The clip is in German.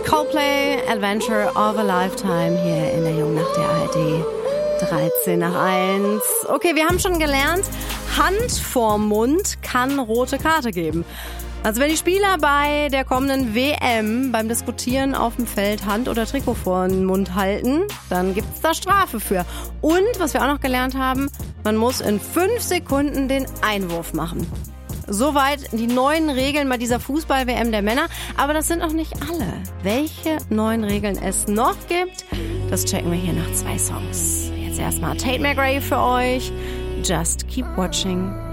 Coldplay, Adventure of a Lifetime hier in der Jungnacht der ARD. 13 nach 1. Okay, wir haben schon gelernt, Hand vorm Mund kann rote Karte geben. Also wenn die Spieler bei der kommenden WM beim Diskutieren auf dem Feld Hand oder Trikot vor den Mund halten, dann gibt's da Strafe für. Und, was wir auch noch gelernt haben, man muss in 5 Sekunden den Einwurf machen. Soweit die neuen Regeln bei dieser Fußball-WM der Männer. Aber das sind noch nicht alle. Welche neuen Regeln es noch gibt, das checken wir hier nach 2 Songs. Jetzt erstmal Tate McRae für euch. Just Keep Watching.